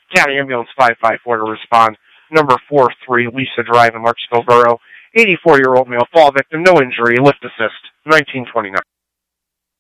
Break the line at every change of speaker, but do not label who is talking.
County Ambulance 554 to respond. Number 43, Lisa Drive in Larksville Borough. 84-year-old male fall victim, no injury, lift assist, 1929.